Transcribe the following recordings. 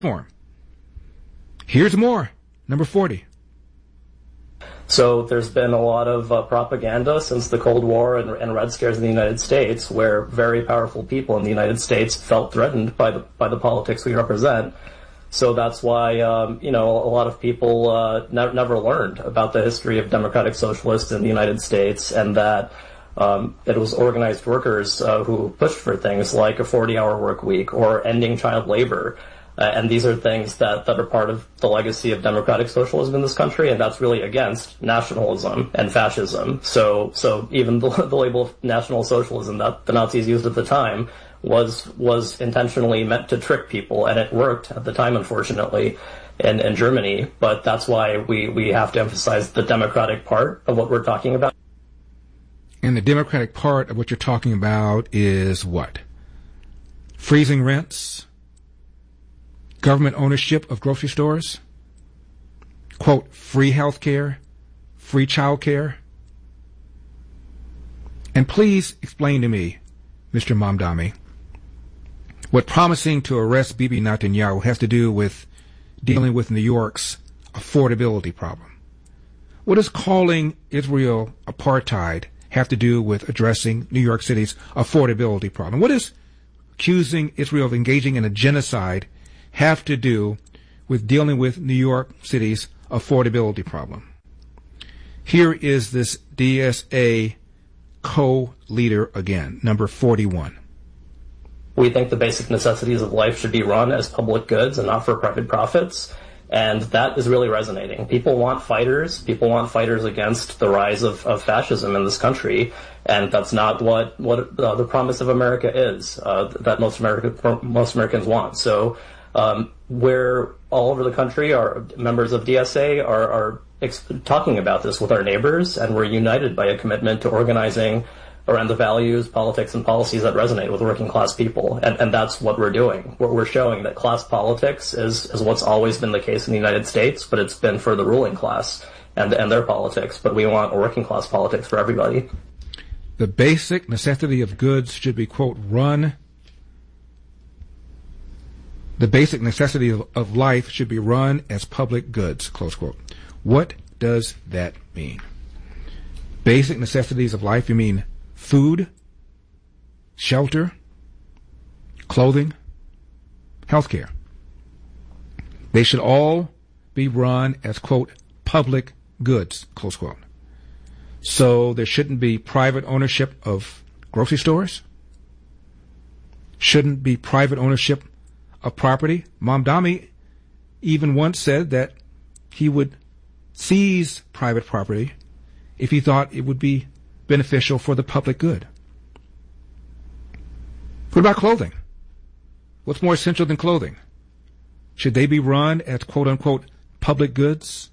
form. Here's more. Number 40. So there's been a lot of propaganda since the Cold War and Red Scares in the United States, where very powerful people in the United States felt threatened by the politics we represent. So that's why, a lot of people never learned about the history of democratic socialists in the United States, and that it was organized workers who pushed for things like a 40-hour work week or ending child labor. And these are things that are part of the legacy of democratic socialism in this country, and that's really against nationalism and fascism. So even the label of National Socialism that the Nazis used at the time was intentionally meant to trick people, and it worked at the time, unfortunately, in Germany. But that's why we have to emphasize the democratic part of what we're talking about. And the democratic part of what you're talking about is what? Freezing rents? Government ownership of grocery stores? Quote, free health care? Free child care? And please explain to me, Mr. Mamdani, what promising to arrest Bibi Netanyahu has to do with dealing with New York's affordability problem. What does calling Israel apartheid have to do with addressing New York City's affordability problem? What does accusing Israel of engaging in a genocide have to do with dealing with New York City's affordability problem? Here is this DSA co-leader again, number 41. We think the basic necessities of life should be run as public goods and not for private profits. And that is really resonating. People want fighters. People want fighters against the rise of fascism in this country. And that's not what the promise of America is, that most Americans want. So where all over the country, our members of DSA are talking about this with our neighbors, and we're united by a commitment to organizing around the values, politics, and policies that resonate with working class people. And that's what we're doing. We're showing that class politics is what's always been the case in the United States, but it's been for the ruling class and their politics. But we want working class politics for everybody. The basic necessity of goods should be, quote, run. The basic necessity of life should be run as public goods, close quote. What does that mean? Basic necessities of life, you mean food, shelter, clothing, healthcare. They should all be run as, quote, public goods, close quote. So there shouldn't be private ownership of grocery stores? Shouldn't be private ownership of property? Mamdani even once said that he would seize private property if he thought it would be beneficial for the public good. What about clothing? What's more essential than clothing? Should they be run as quote-unquote public goods?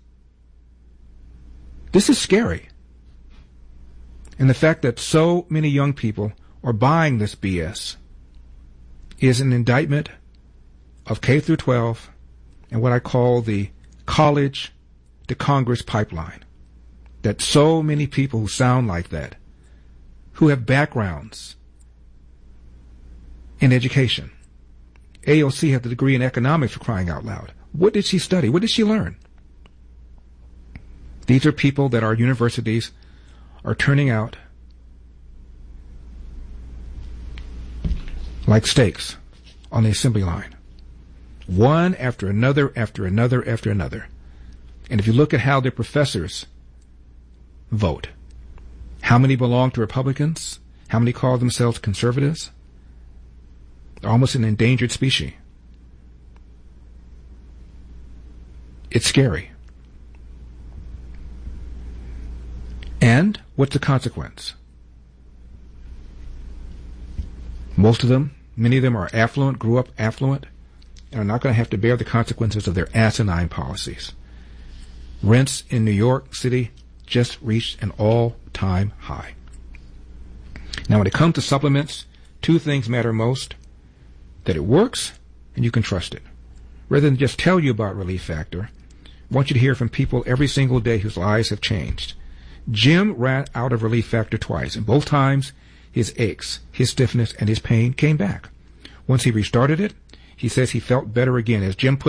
This is scary. And the fact that so many young people are buying this BS is an indictment of K through 12 and what I call the college to Congress pipeline. That so many people who sound like that, who have backgrounds in education. AOC had the degree in economics, for crying out loud. What did she study? What did she learn? These are people that our universities are turning out like steaks on the assembly line. One after another, after another, after another. And if you look at how their professors vote, how many belong to Republicans? How many call themselves conservatives? They're almost an endangered species. It's scary. And what's the consequence? Most of them, many of them are affluent, grew up affluent, and are not going to have to bear the consequences of their asinine policies. Rents in New York City just reached an all-time high. Now, when it comes to supplements, two things matter most: that it works and you can trust it. Rather than just tell you about Relief Factor, I want you to hear from people every single day whose lives have changed. Jim ran out of Relief Factor twice, and both times his aches, his stiffness, and his pain came back. Once he restarted it, He says he felt better again. As Jim put